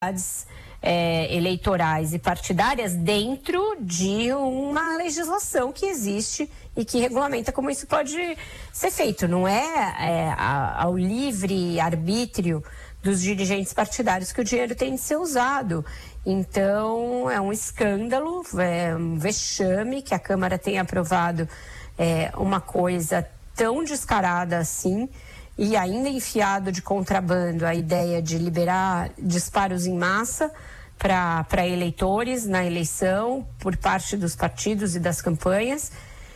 eleitorais e partidárias dentro de uma legislação que existe e que regulamenta como isso pode ser feito. Não é ao livre arbítrio dos dirigentes partidários que o dinheiro tem de ser usado. Então, é um escândalo, é um vexame que a Câmara tenha aprovado uma coisa tão descarada assim, e ainda enfiado de contrabando a ideia de liberar disparos em massa para eleitores na eleição por parte dos partidos e das campanhas.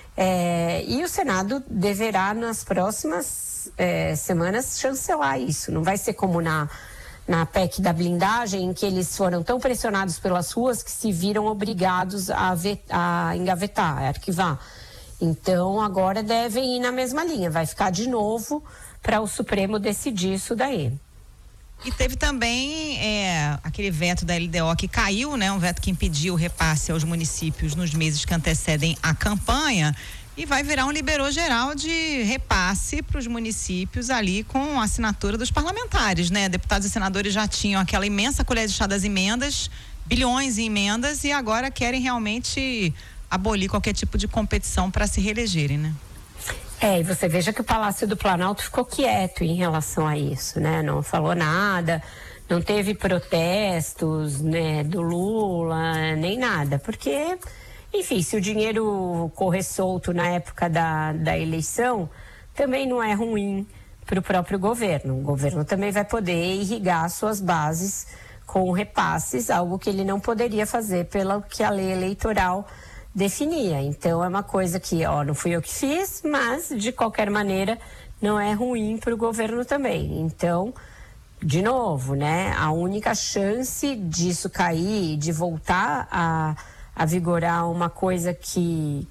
E o Senado deverá, nas próximas semanas, chancelar isso. Não vai ser como na PEC da blindagem, em que eles foram tão pressionados pelas ruas que se viram obrigados a engavetar, a arquivar. Então, agora devem ir na mesma linha. Vai ficar de novo para o Supremo decidir isso daí. E teve também aquele veto da LDO que caiu, né? Um veto que impediu o repasse aos municípios nos meses que antecedem a campanha, e vai virar um liberou geral de repasse para os municípios ali com a assinatura dos parlamentares, né? Deputados e senadores já tinham aquela imensa colher de chá das emendas, bilhões em emendas, e agora querem realmente abolir qualquer tipo de competição para se reelegerem, né? E você veja que o Palácio do Planalto ficou quieto em relação a isso, né? Não falou nada, não teve protestos, né, do Lula, nem nada, porque, enfim, se o dinheiro correr solto na época da eleição, também não é ruim para o próprio governo. O governo também vai poder irrigar suas bases com repasses, algo que ele não poderia fazer pelo que a lei eleitoral definia. Então é uma coisa que, não fui eu que fiz, mas de qualquer maneira não é ruim para o governo também. Então, de novo, né, a única chance disso cair, de voltar a vigorar uma coisa que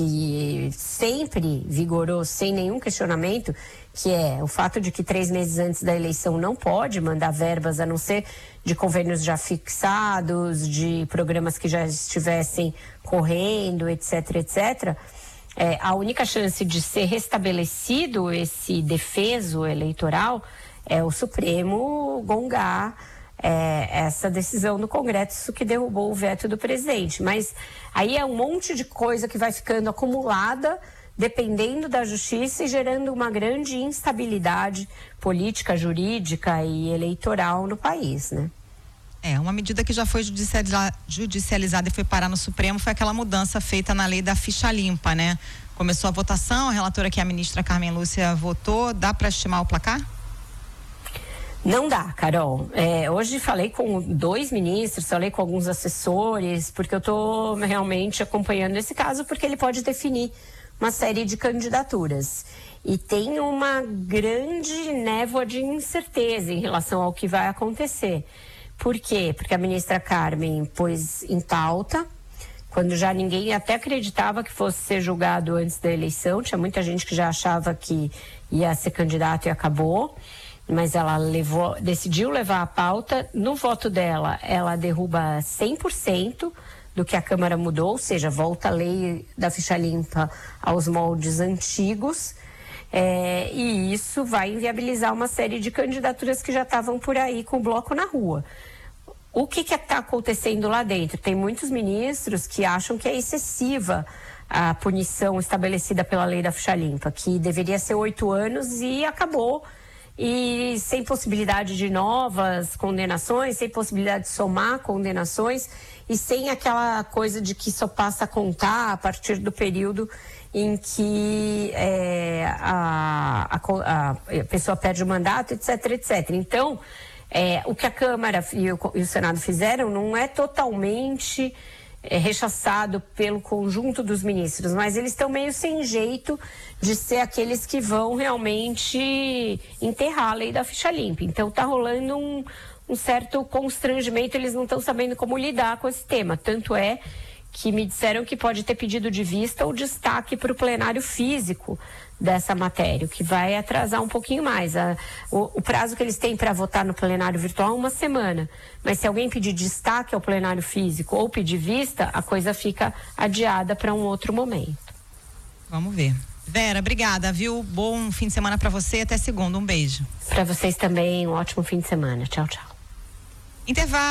sempre vigorou sem nenhum questionamento, que é o fato de que 3 meses antes da eleição não pode mandar verbas, a não ser de convênios já fixados, de programas que já estivessem correndo, etc, etc. A única chance de ser restabelecido esse defeso eleitoral é o Supremo gongar essa decisão do Congresso que derrubou o veto do presidente. Mas aí é um monte de coisa que vai ficando acumulada, dependendo da justiça, e gerando uma grande instabilidade política, jurídica e eleitoral no país, né? Uma medida que já foi judicializada e foi parar no Supremo foi aquela mudança feita na lei da ficha limpa, né? Começou a votação, a relatora, que é a ministra Carmen Lúcia, votou. Dá para estimar o placar? Não dá, Carol. Hoje falei com 2 ministros, falei com alguns assessores, porque eu estou realmente acompanhando esse caso, porque ele pode definir uma série de candidaturas. E tem uma grande névoa de incerteza em relação ao que vai acontecer. Por quê? Porque a ministra Carmen pôs em pauta, quando já ninguém até acreditava que fosse ser julgado antes da eleição. Tinha muita gente que já achava que ia ser candidato e acabou. Mas ela decidiu levar a pauta. No voto dela, ela derruba 100% do que a Câmara mudou, ou seja, volta a lei da ficha limpa aos moldes antigos, e isso vai inviabilizar uma série de candidaturas que já estavam por aí com o bloco na rua. O que está acontecendo lá dentro? Tem muitos ministros que acham que é excessiva a punição estabelecida pela lei da ficha limpa, que deveria ser 8 anos e acabou, e sem possibilidade de novas condenações, sem possibilidade de somar condenações, e sem aquela coisa de que só passa a contar a partir do período em que a pessoa perde o mandato, etc, etc. Então, o que a Câmara e o Senado fizeram não é totalmente rechaçado pelo conjunto dos ministros, mas eles estão meio sem jeito de ser aqueles que vão realmente enterrar a lei da ficha limpa. Então está rolando um certo constrangimento, eles não estão sabendo como lidar com esse tema. Tanto é que me disseram que pode ter pedido de vista ou destaque para o plenário físico dessa matéria, o que vai atrasar um pouquinho mais. O prazo que eles têm para votar no plenário virtual é 1 semana, mas se alguém pedir destaque ao plenário físico ou pedir vista, a coisa fica adiada para um outro momento. Vamos ver. Vera, obrigada, viu? Bom fim de semana para você, até segunda. Um beijo. Para vocês também, um ótimo fim de semana. Tchau, tchau. Intervalo.